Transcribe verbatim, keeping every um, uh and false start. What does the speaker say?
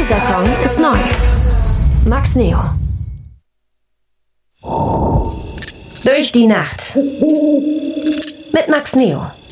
Dieser Song ist neu. Max Neo. Durch die Nacht. Mit Max Neo.